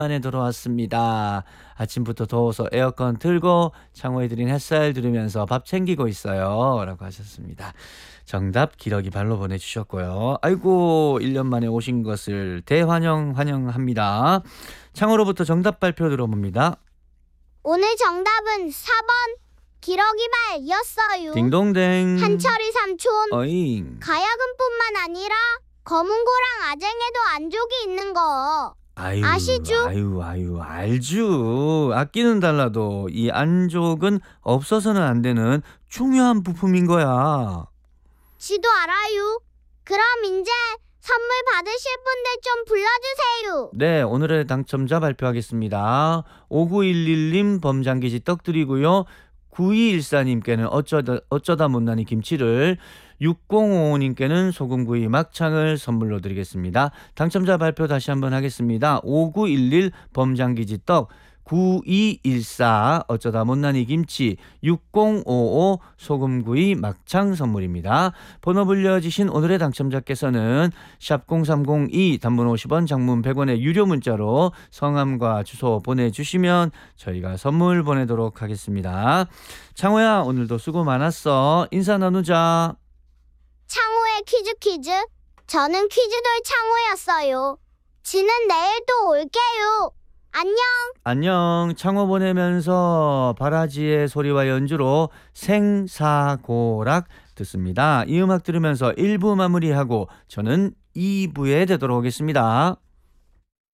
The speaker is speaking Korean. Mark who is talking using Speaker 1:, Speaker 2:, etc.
Speaker 1: 안에 돌아왔습니다. 아침부터 더워서 에어컨 틀고 창호에 들인 햇살 들으면서 밥 챙기고 있어요. 라고 하셨습니다. 정답 기러기 발로 보내주셨고요. 아이고 1년 만에 오신 것을 환영합니다. 창호로부터 정답 발표 들어봅니다.
Speaker 2: 오늘 정답은 4번 기러기발이었어요.
Speaker 1: 딩동댕.
Speaker 2: 한철이 삼촌,
Speaker 1: 어잉.
Speaker 2: 가야금뿐만 아니라 검은고랑 아쟁에도 안족이 있는 거
Speaker 1: 아유,
Speaker 2: 아시죠?
Speaker 1: 알죠. 악기는 달라도 이 안족은 없어서는 안 되는 중요한 부품인 거야.
Speaker 2: 지도 알아요. 그럼 이제 선물 받으실 분들 좀 불러주세요.
Speaker 1: 네, 오늘의 당첨자 발표하겠습니다. 5911님 범장기지 떡 드리고요. 9214님께는 어쩌다 못난이 김치를, 6055님께는 소금구이 막창을 선물로 드리겠습니다. 당첨자 발표 다시 한번 하겠습니다. 5911 범장기지 떡, 9214 어쩌다 못난이 김치, 6055 소금구이 막창 선물입니다. 번호 불려주신 오늘의 당첨자께서는 샵 0302 단문 50원 장문 100원의 유료 문자로 성함과 주소 보내주시면 저희가 선물 보내도록 하겠습니다. 창호야, 오늘도 수고 많았어. 인사 나누자.
Speaker 2: 창호의 퀴즈. 저는 퀴즈돌 창호였어요. 지는 내일 또 올게요. 안녕.
Speaker 1: 창호 보내면서 바라지의 소리와 연주로 생사고락 듣습니다. 이 음악 들으면서 1부 마무리하고 저는 2부에 되도록 하겠습니다.